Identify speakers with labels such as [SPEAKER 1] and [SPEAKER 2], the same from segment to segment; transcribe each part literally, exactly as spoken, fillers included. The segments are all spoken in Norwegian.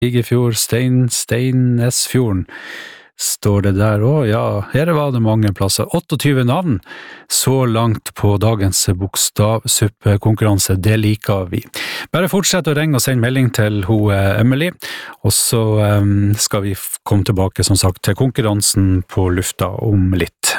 [SPEAKER 1] Igefjord, Stein, Steinesfjorden, står det der også. Ja, her var det mange plasser. åttityve navn, så langt på dagens bokstavsuppekonkurranse, det liker vi. Bare fortsett å ringe og sende melding til ho Emily, og så um, skal vi komme tilbake, som sagt, til konkurransen på lufta om litt.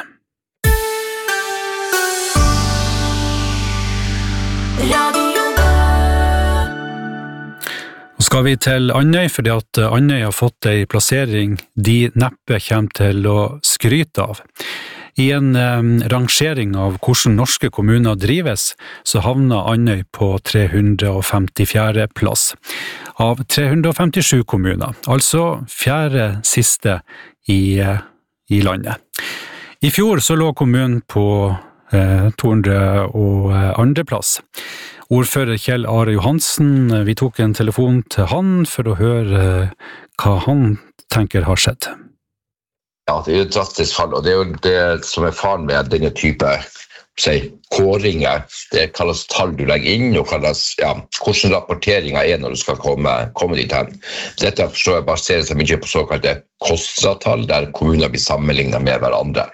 [SPEAKER 1] Skal vi til Andøy, fordi at Andøy har fått en plassering de neppe kommer til å skryte av. I en um, rangering av hvordan norske kommuner drives, så havner Andøy på tre hundre femtifjerde plass av tre hundre femtisju kommuner, altså fjerde siste i, i landet. I fjor så lå kommunen på eh, to hundre og andre plass. Ordfører Kjell Are Johansen, vi tok en telefon til han for å høre hva han tenker har skjedd.
[SPEAKER 2] Ja, det er jo et drastisk fall, og det er jo det som er faren med denne type si, kåringer. Det kalles tall du legger inn, og kalles, ja, hvordan rapporteringen er når du skal komme, komme dit hen. Dette forstår jeg baserer seg mye på såkalte kostratall, der kommuner blir sammenlignet med hverandre.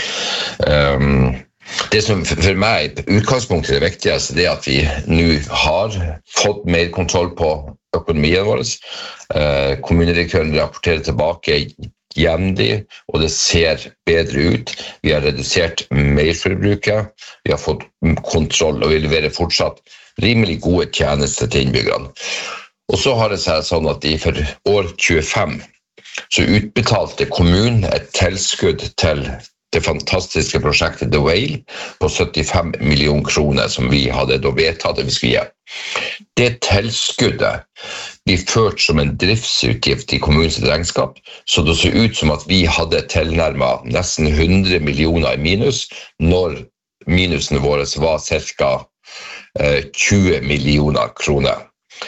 [SPEAKER 2] Um, Det som for meg utgangspunktet er det viktigste, det er at vi nå har fått mer kontroll på økonomien vår. Eh, kommunedirektøren rapporterer tilbake jevnlig, og det ser bedre ut. Vi har redusert merforbruket, vi har fått kontroll, og vi leverer fortsatt rimelig gode tjenester til innbyggerne. Og så har det seg sånn at i for år tjuefem så utbetalte kommunen et tilskudd til det fantastiske prosjektet The Whale på syttifem millioner kroner som vi hadde da vedtatt at vi skulle gi. Det tilskuddet blir ført som en driftsutgift i kommunens regnskap, så det ser ut som at vi hadde tilnærmet nesten hundre millioner i minus, når minusene våre var cirka tjue millioner kroner.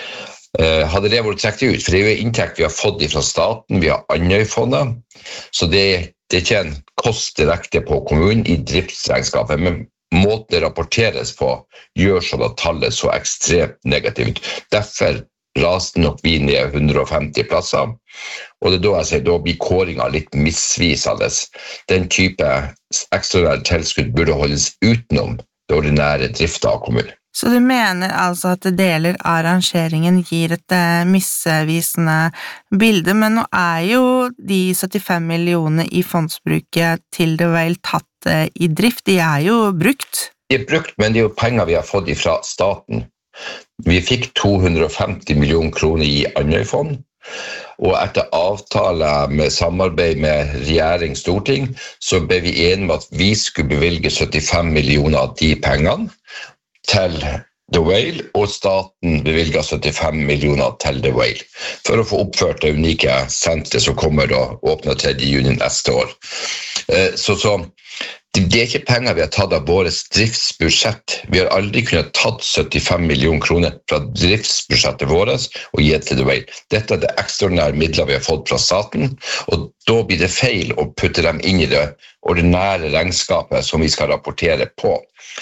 [SPEAKER 2] Hadde det vært trukket ut, for det er jo inntekt vi har fått fra staten, vi har Andøyfondet, så det er Det er ikke en kost direkte på kommunen i driftsregnskapet, men måten det rapporteres på gjør sånn at tallet så ekstremt negativt. Derfor raste nok vi ned hundre femti plasser, og det er da jeg sier, da blir kåringen litt misvisende. Den type ekstraordinære tilskudd burde holdes utenom det ordinære driften av kommunen.
[SPEAKER 3] Så du mener altså at deler av rangeringen gir et misvisende bilde, men nå er jo de syttifem millioner i fondsbruket til The Whale tatt i drift, de er jo brukt.
[SPEAKER 2] De er brukt, men det er jo penger vi har fått fra staten. Vi fikk to hundre femti millioner kroner i Andøyfond, og etter avtale med samarbeid med regjering og storting, så ble vi enige om at vi skulle bevilge syttifem millioner av de pengene, til The Whale, og staten bevilget syttifem millioner til The Whale, for å få oppført det unike senteret som kommer da åpnet tredje juni neste år. Så, så det er ikke penger vi har tatt av vårt driftsbudsjett. Vi har aldri kunnet tatt syttifem millioner kroner fra driftsbudsjettet vårt og gitt til The Whale. Dette er det ekstraordinære midler vi har fått fra staten, og da blir det feil å putte dem inn i det ordinære regnskapet som vi skal rapportere på.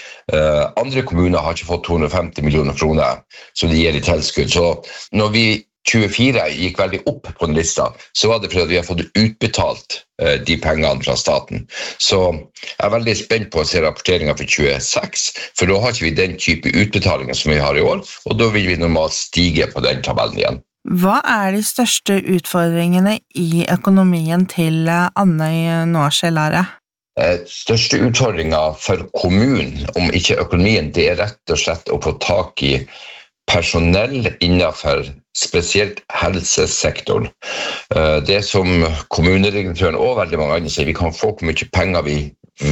[SPEAKER 2] Uh, andre kommuner har ikke fått to hundre femti millioner kroner som de gir i tilskudd, så når vi tjuefire gikk veldig opp på den lista, så var det fordi vi har fått utbetalt uh, de pengene fra staten. Så jeg er veldig spent på å se rapporteringen for tjueseks, for da har ikke vi den type utbetalinger som vi har i år, og da vil vi normalt stige på den tabellen igjen.
[SPEAKER 3] Hva er de største utfordringene i økonomien til Andøy nå, Kjell Are?
[SPEAKER 2] Største utfordringen for kommunen, om ikke økonomien, det er rett og slett å få tak i personell innenfor spesielt helsesektoren. Det som kommunedirektøren og veldig mange andre sier, vi kan få hvor mye penger vi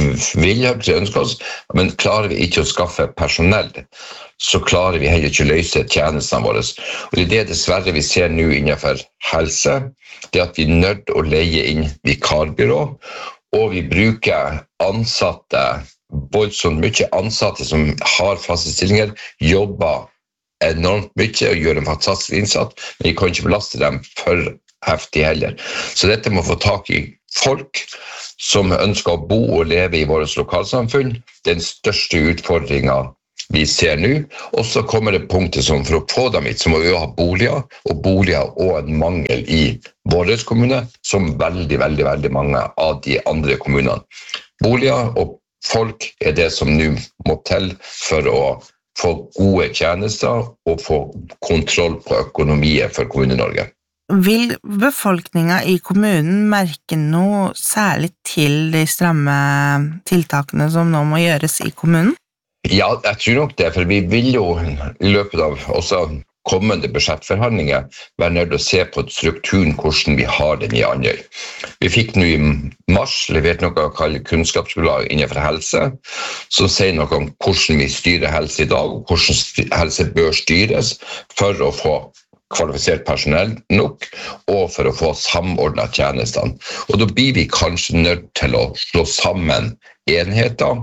[SPEAKER 2] vil ha til å ønske oss, men klarer vi ikke å skaffe personell, så klarer vi heller ikke å løse tjenestene våre. Og det er det dessverre vi ser nå innenfor helse, det at vi er nødt til å leie inn vikarbyrå, og vi bruker ansatte, voldsomt mye ansatte som har faste stillinger, jobber enormt mye og gjør en fantastisk innsats, men vi kan ikke belaste dem for heftig heller. Så dette må få tak i folk som ønsker å bo og leve i vårt lokalsamfunn. Den største utfordringen vi ser nå, og så kommer det punktet som for å få dem hit, så må vi jo ha boliger, og boliger og en mangel i vår kommune, som veldig, veldig, veldig mange av de andre kommunene. Boliger og folk er det som nå må til for å få gode tjenester og få kontroll på økonomien for Kommune-Norge.
[SPEAKER 3] Vil befolkningen i kommunen merke noe særlig til de stramme tiltakene som nå må gjøres i kommunen?
[SPEAKER 2] Ja, jeg tror nok det, for vi vil jo i løpet av også kommende budsjettforhandlinger være nødt til å se på strukturen hvordan vi har den i Andøy. Vi fikk nå i mars levert noe å kalle kunnskapsgrunnlag innenfor helse, som sier noe om hvordan vi styrer helse i dag, og hvordan helse bør styres for å få kvalifisert personell nok, og for å få samordnet tjenestene. Og da blir vi kanskje nødt til å slå sammen enheter,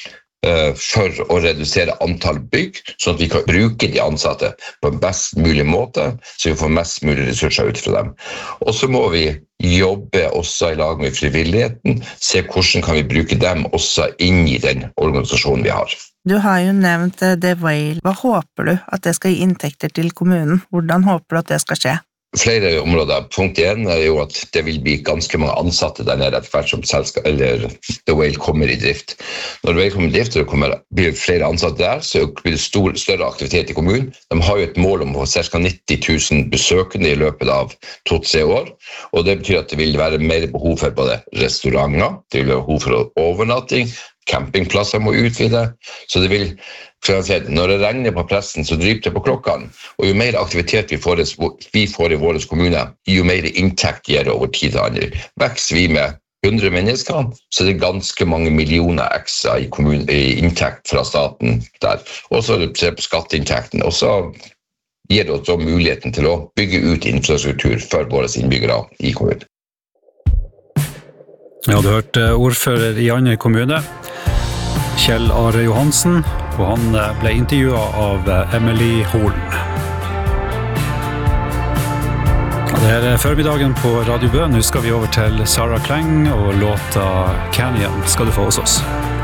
[SPEAKER 2] for å redusere antall bygg, sånn at vi kan bruke de ansatte på en best mulig måte, så vi får mest mulig ressurser ut fra dem. Og så må vi jobbe også i lag med frivilligheten, se hvordan kan vi bruke dem også inn i den organisasjonen vi har.
[SPEAKER 3] Du har jo nevnt The Whale. Hva håper du at det skal gi inntekter til kommunen? Hvordan håper du at det skal skje?
[SPEAKER 2] Flere områder. Punkt én er jo at det vil bli ganske mange ansatte der nede etter hvert som selskap, eller The Whale kommer i drift. Når The Whale kommer i drift, og det kommer, blir flere ansatte der, så blir det stor, større aktivitet i kommunen. De har jo et mål om å få ca. nitti tusen besøkende i løpet av to-tre år, og det betyr at det vil være mer behov for både restauranter, det vil være behov for overnatting, campingplasser må utvide, så det vil, når det regner på pressen, så dryper det på klokkene, og jo mer aktivitet vi får, vi får i våre kommuner, jo mer inntekt gir det over tid til andre. Vekster vi med hundre mennesker, så er det ganske mange millioner ekstra i, kommun, i inntekt fra staten der, og så ser vi på skatteinntekten, og så gir det oss muligheten til å bygge ut infrastruktur for våre innbyggere i kommunen.
[SPEAKER 1] Ja, du hørte ordfører i Andøy kommune, Kjell Are Johansen, og han ble intervjuet av Emily Holen. Ja, det er formiddagen på Radio Bø. Nå skal vi over til Sarah Kleng og låta Canyon skal du få hos oss.